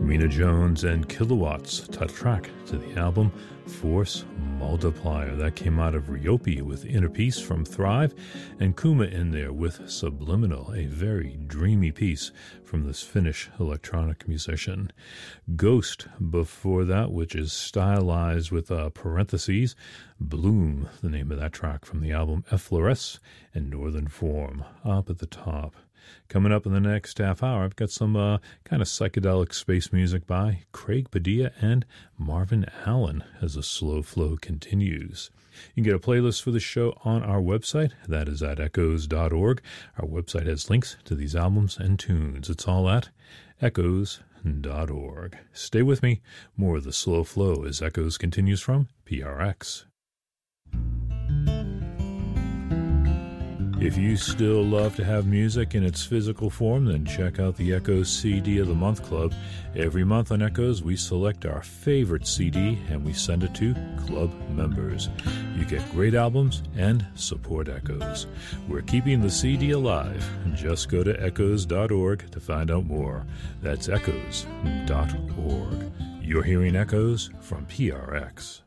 Rena Jones and Kilowatts, track to the album Force Multiplier. That came out of Ryopi with Inner Peace from Thrive, and Kuma in there with Subliminal, a very dreamy piece from this Finnish electronic musician. Ghost before that, which is stylized with parentheses. Bloom, the name of that track from the album Effloresce, and Northern Form up at the top. Coming up in the next half hour, I've got some kind of psychedelic space music by Craig Padilla and Marvin Allen as the slow flow continues. You can get a playlist for the show on our website. That is at echoes.org. Our website has links to these albums and tunes. It's all at echoes.org. Stay with me. More of the slow flow as Echoes continues from PRX. If you still love to have music in its physical form, then check out the Echoes CD of the Month Club. Every month on Echoes, we select our favorite CD and we send it to club members. You get great albums and support Echoes. We're keeping the CD alive. Just go to echoes.org to find out more. That's echoes.org. You're hearing Echoes from PRX.